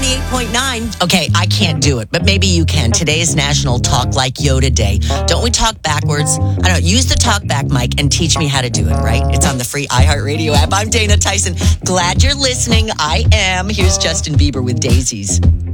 98.9. Okay, I can't do it, but maybe you can. Today is National Talk Like Yoda Day. Don't we talk backwards? I don't know. Use the talk back mic and teach me how to do it, right? It's on the free iHeartRadio app. I'm Dana Tyson. Glad you're listening. I am. Here's Justin Bieber with Daisies.